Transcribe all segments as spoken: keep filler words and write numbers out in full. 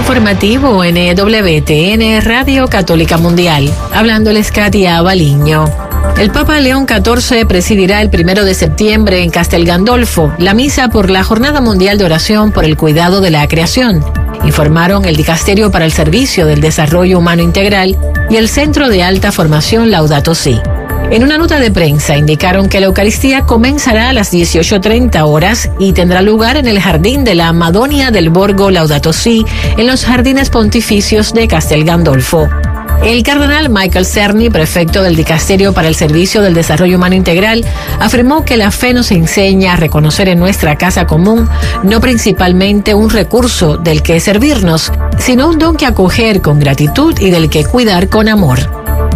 informativo N W T N Radio Católica Mundial. Hablándoles Katia Abaliño. El Papa León catorce presidirá el primero de septiembre en Castel Gandolfo la misa por la Jornada Mundial de Oración por el Cuidado de la Creación, informaron el Dicasterio para el Servicio del Desarrollo Humano Integral y el Centro de Alta Formación Laudato Si. En una nota de prensa indicaron que la Eucaristía comenzará a las dieciocho treinta horas y tendrá lugar en el Jardín de la Madonia del Borgo Laudato Si, en los Jardines Pontificios de Castel Gandolfo. El cardenal Michael Cerny, prefecto del Dicasterio para el Servicio del Desarrollo Humano Integral, afirmó que la fe nos enseña a reconocer en nuestra casa común no principalmente un recurso del que servirnos, sino un don que acoger con gratitud y del que cuidar con amor.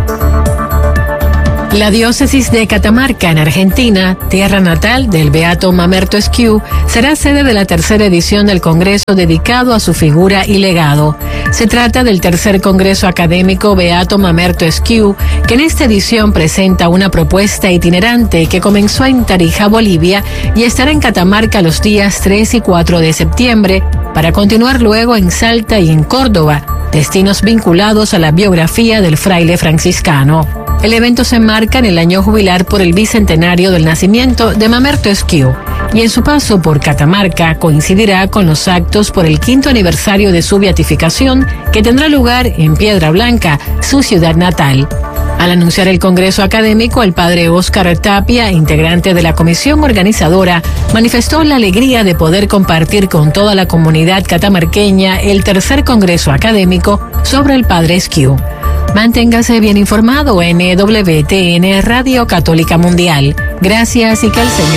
La diócesis de Catamarca, en Argentina, tierra natal del beato Mamerto Esquiú, será sede de la tercera edición del Congreso dedicado a su figura y legado. Se trata del tercer Congreso Académico Beato Mamerto Esquiú, que en esta edición presenta una propuesta itinerante que comenzó en Tarija, Bolivia, y estará en Catamarca los días tres y cuatro de septiembre, para continuar luego en Salta y en Córdoba, destinos vinculados a la biografía del fraile franciscano. El evento se enmarca en el año jubilar por el bicentenario del nacimiento de Mamerto Esquiú, y en su paso por Catamarca coincidirá con los actos por el quinto aniversario de su beatificación, que tendrá lugar en Piedra Blanca, su ciudad natal. Al anunciar el Congreso Académico, el padre Óscar Tapia, integrante de la comisión organizadora, manifestó la alegría de poder compartir con toda la comunidad catamarqueña el tercer Congreso Académico sobre el padre Esquiú. Manténgase bien informado en N W T N Radio Católica Mundial. Gracias y que el Señor